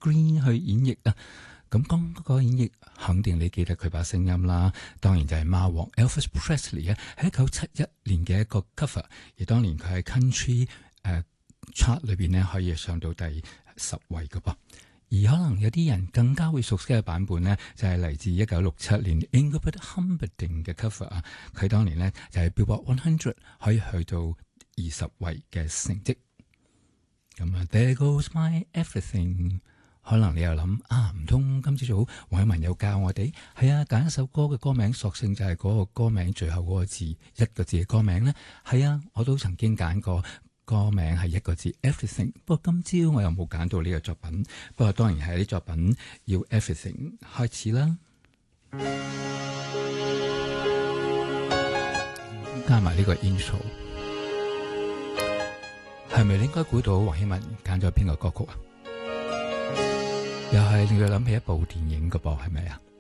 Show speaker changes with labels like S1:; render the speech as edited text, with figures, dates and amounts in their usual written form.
S1: Green 去演繹啊。咁講嗰個演繹，肯定你記得佢把聲音啦。當然就係貓王 Elvis Presley 啊，喺1971年嘅一個 cover， 而當年佢喺 Country chart 裏邊呢，可以上到第10位嘅噃。而可能有啲人更加會熟悉嘅版本呢，就係嚟自1967年 Engelbert Humperdinck 嘅 cover 啊。佢當年呢，就係 Billboard 100可以去到20位嘅成績。咁啊 There Goes My Everything。可能你又諗啊，唔通今朝早黃偉文有教我哋係啊，揀一首歌嘅歌名，索性就係嗰個歌名最後嗰個字一個字嘅歌名呢？係啊，我都曾經揀過歌名係一個字 Everything， 不過今朝我又冇揀到呢個作品。不過當然係啲作品要 Everything 開始啦，加埋呢個 intro， 係咪你應該估到黃偉文揀咗邊個歌曲啊？又係令佢諗起一部電影㗎噃，係咪啊？